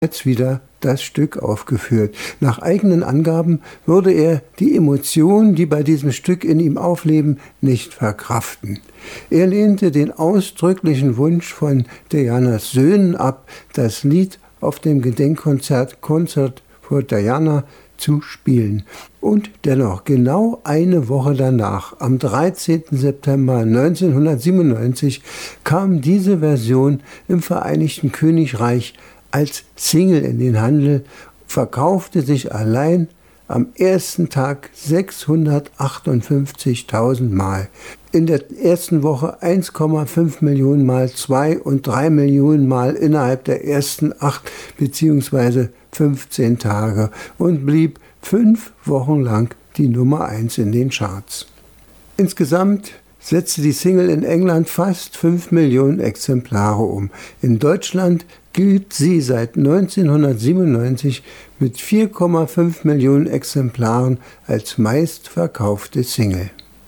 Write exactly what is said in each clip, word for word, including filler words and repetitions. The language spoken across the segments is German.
jetzt wieder das Stück aufgeführt. Nach eigenen Angaben würde er die Emotionen, die bei diesem Stück in ihm aufleben, nicht verkraften. Er lehnte den ausdrücklichen Wunsch von Dianas Söhnen ab, das Lied auf dem Gedenkkonzert Concert for Diana zu spielen. Und dennoch, genau eine Woche danach, am dreizehnten September neunzehnhundertsiebenundneunzig, kam diese Version im Vereinigten Königreich als Single in den Handel, verkaufte sich allein am ersten Tag sechshundertachtundfünfzigtausend Mal. In der ersten Woche eins Komma fünf Millionen Mal, zwei und drei Millionen Mal innerhalb der ersten acht bzw. fünfzehn Tage und blieb fünf Wochen lang die Nummer eins in den Charts. Insgesamt setzte die Single in England fast fünf Millionen Exemplare um. In Deutschland gilt sie seit neunzehnhundertsiebenundneunzig mit vier Komma fünf Millionen Exemplaren als meistverkaufte Single.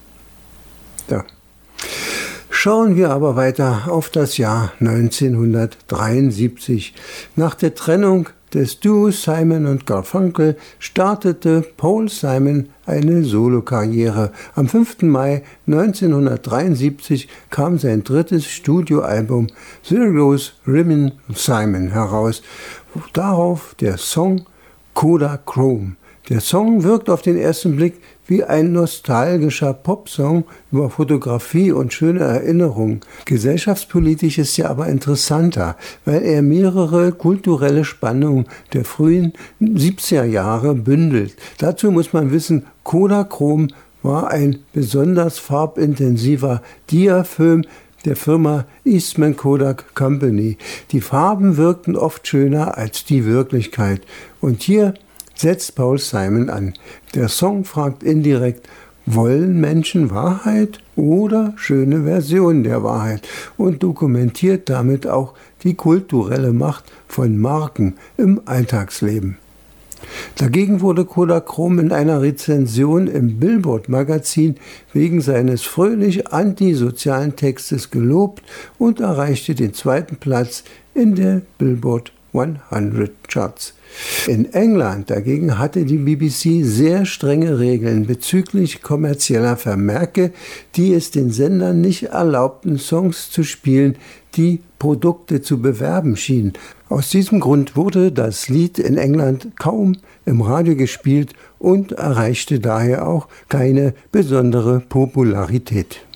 Ja. Schauen wir aber weiter auf das Jahr neunzehnhundertdreiundsiebzig. Nach der Trennung des Duos Simon und Garfunkel startete Paul Simon eine Solokarriere. Am fünften Mai neunzehnhundertdreiundsiebzig kam sein drittes Studioalbum There Goes Rimming Simon heraus. Darauf der Song Kodachrome. Der Song wirkt auf den ersten Blick wie ein nostalgischer Popsong über Fotografie und schöne Erinnerungen. Gesellschaftspolitisch ist er aber interessanter, weil er mehrere kulturelle Spannungen der frühen siebziger Jahre bündelt. Dazu muss man wissen, Kodachrome war ein besonders farbintensiver Diafilm der Firma Eastman Kodak Company. Die Farben wirkten oft schöner als die Wirklichkeit. Und hier setzt Paul Simon an. Der Song fragt indirekt, wollen Menschen Wahrheit oder schöne Versionen der Wahrheit? Und dokumentiert damit auch die kulturelle Macht von Marken im Alltagsleben. Dagegen wurde Kodachrome in einer Rezension im Billboard-Magazin wegen seines fröhlich antisozialen Textes gelobt und erreichte den zweiten Platz in der Billboard hundert Charts. In England dagegen hatte die B B C sehr strenge Regeln bezüglich kommerzieller Vermerke, die es den Sendern nicht erlaubten, Songs zu spielen, die Produkte zu bewerben schienen. Aus diesem Grund wurde das Lied in England kaum im Radio gespielt und erreichte daher auch keine besondere Popularität.